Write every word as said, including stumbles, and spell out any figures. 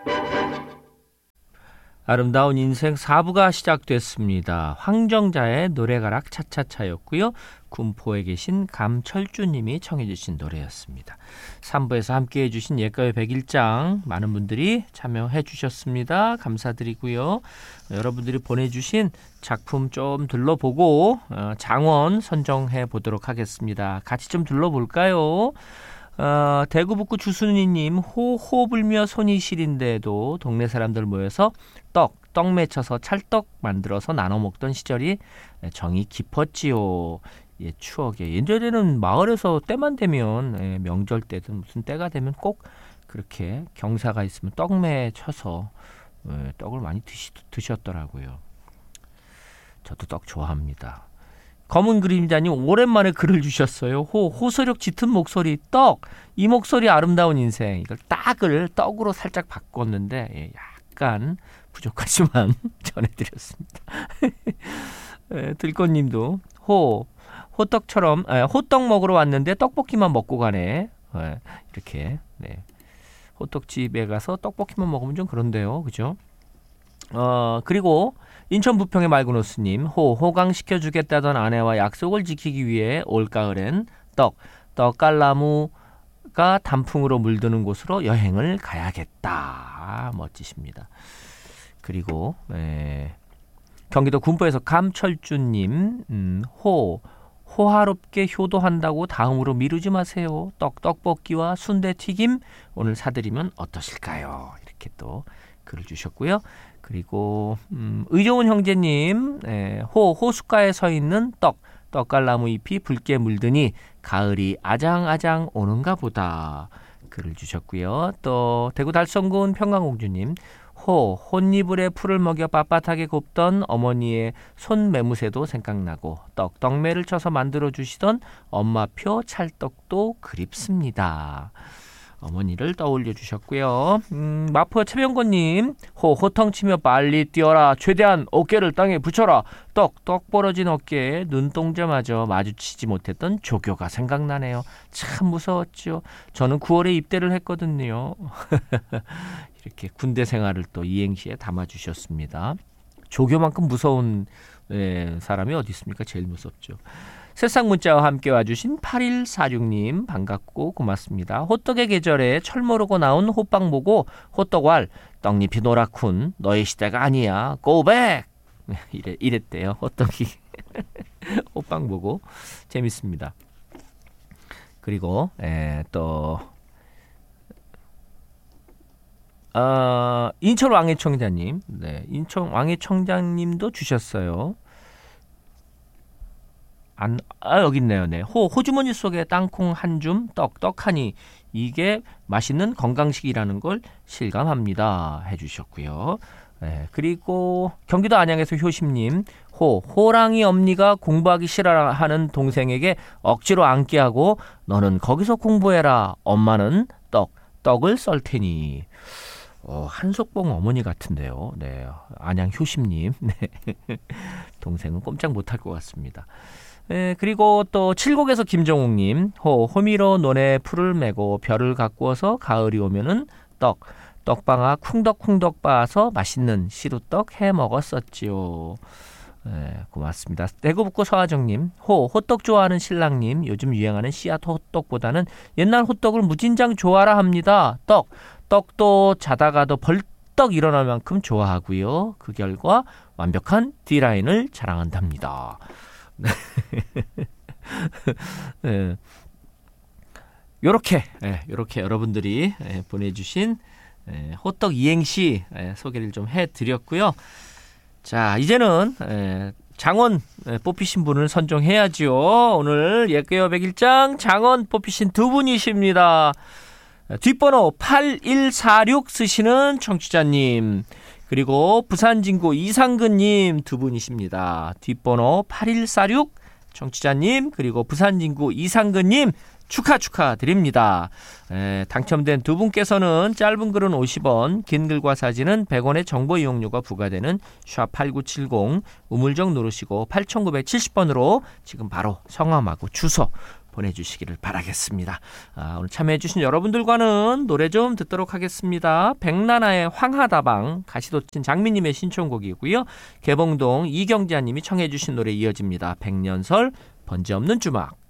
아름다운 인생 사 부가 시작됐습니다. 황정자의 노래가락 차차차였고요. 군포에 계신 감철주님이 청해 주신 노래였습니다. 삼 부에서 함께해 주신 옛가요 백일장 많은 분들이 참여해 주셨습니다. 감사드리고요. 여러분들이 보내주신 작품 좀 둘러보고 장원 선정해 보도록 하겠습니다. 같이 좀 둘러볼까요? 어, 대구 북구 주순이님, 호호 불며 손이 시린데도 동네 사람들 모여서 떡, 떡 맺혀서 찰떡 만들어서 나눠 먹던 시절이 정이 깊었지요. 예, 추억에. 예전에는 마을에서 때만 되면, 예, 명절 때든 무슨 때가 되면 꼭 그렇게 경사가 있으면 떡 맺혀서, 예, 떡을 많이 드시, 드셨더라고요. 저도 떡 좋아합니다. 검은 그림자님, 오랜만에 글을 주셨어요. 호, 호소력 짙은 목소리, 떡. 이 목소리 아름다운 인생. 이걸 딱을 떡으로 살짝 바꿨는데, 예, 약간 부족하지만 전해드렸습니다. 예, 들꽃님도 호, 호떡처럼, 예, 호떡 먹으러 왔는데 떡볶이만 먹고 가네. 예, 이렇게, 네. 호떡집에 가서 떡볶이만 먹으면 좀 그런데요. 그죠? 어, 그리고 인천 부평의 말구노스님, 호, 호강시켜주겠다던 아내와 약속을 지키기 위해 올가을엔 떡, 떡갈나무가 단풍으로 물드는 곳으로 여행을 가야겠다. 멋지십니다. 그리고 에, 경기도 군포에서 감철주님, 음, 호, 호화롭게 효도한다고 다음으로 미루지 마세요. 떡, 떡볶이와 순대튀김 오늘 사드리면 어떠실까요? 이렇게 또 글을 주셨고요. 그리고 음, 의종훈 형제님, 에, 호, 호숫가에 서 있는 떡, 떡갈나무 잎이 붉게 물드니 가을이 아장아장 오는가 보다. 글을 주셨고요. 또 대구 달성군 평강공주님, 호, 혼이불에 풀을 먹여 빳빳하게 굽던 어머니의 손매무새도 생각나고 떡, 떡매를 쳐서 만들어주시던 엄마표 찰떡도 그립습니다. 어머니를 떠올려 주셨고요. 음, 마포 최병건님, 호, 호통치며 빨리 뛰어라. 최대한 어깨를 땅에 붙여라. 떡, 떡 벌어진 어깨에 눈동자마저 마주치지 못했던 조교가 생각나네요. 참 무서웠죠. 저는 구월에 입대를 했거든요. 이렇게 군대 생활을 또 이행시에 담아주셨습니다. 조교만큼 무서운, 예, 사람이 어디 있습니까? 제일 무섭죠. 새싹 문자와 함께 와주신 팔일사육님 반갑고 고맙습니다. 호떡의 계절에 철 모르고 나온 호빵 보고 호떡왈 떡잎이 노랗군. 너의 시대가 아니야. Go back. 이래, 이랬대요. 호떡이. 호빵 보고 재밌습니다. 그리고 에, 또 어, 인천 왕해청자님, 네, 인천 왕해청장님도 주셨어요. 안, 아, 여기 있네요. 네. 호, 호주머니 속에 땅콩 한 줌, 떡, 떡하니 이게 맛있는 건강식이라는 걸 실감합니다. 해주셨고요. 네. 그리고 경기도 안양에서 효심님, 호, 호랑이 엄니가 공부하기 싫어하는 동생에게 억지로 앉게 하고 너는 거기서 공부해라. 엄마는 떡, 떡을 썰 테니. 어, 한석봉 어머니 같은데요. 네. 안양 효심님. 네. 동생은 꼼짝 못할 것 같습니다. 네, 그리고 또 칠곡에서 김정욱님, 호, 호미로 논에 풀을 메고 별을 가꾸어서 가을이 오면은 떡, 떡방아 쿵덕쿵덕 빻아서 맛있는 시루떡 해 먹었었지요. 네, 고맙습니다. 대구북구 서하정님, 호, 호떡 좋아하는 신랑님, 요즘 유행하는 씨앗 호떡보다는 옛날 호떡을 무진장 좋아라 합니다. 떡, 떡도 자다가도 벌떡 일어날 만큼 좋아하고요. 그 결과 완벽한 D라인을 자랑한답니다. 네. 요렇게, 네, 요렇게 여러분들이 네, 보내주신 네, 호떡 이행시 네, 소개를 좀 해드렸고요. 자, 이제는 네, 장원 네, 뽑히신 분을 선정해야지요. 오늘 옛가요 백일장 장원 뽑히신 두 분이십니다. 뒷번호 팔일사육 쓰시는 청취자님, 그리고 부산진구 이상근님 두 분이십니다. 뒷번호 팔일사육 청취자님, 그리고 부산진구 이상근님 축하 축하드립니다. 에, 당첨된 두 분께서는 짧은 글은 오십 원, 긴 글과 사진은 백 원의 정보 이용료가 부과되는 샵 팔구칠공 우물정 누르시고 팔천구백칠십 번으로 지금 바로 성함하고 주소 보내주시기를 바라겠습니다. 아, 오늘 참여해주신 여러분들과는 노래 좀 듣도록 하겠습니다. 백나나의 황하다방, 가시도친 장미님의 신청곡이고요. 개봉동 이경자님이 청해주신 노래 이어집니다. 백년설 번지 없는 주막.